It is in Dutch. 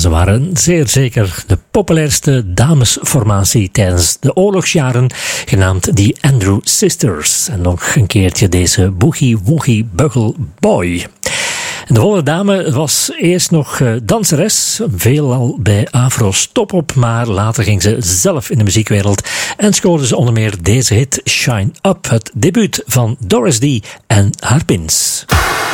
ze waren zeer zeker de populairste damesformatie tijdens de oorlogsjaren, genaamd The Andrew Sisters. En nog een keertje deze Boogie Woogie Bugle Boy. De volgende dame was eerst nog danseres, veelal bij Afro's Top Op, maar later ging ze zelf in de muziekwereld en scoorde ze onder meer deze hit Shine Up, het debuut van Doris D en haar Pins.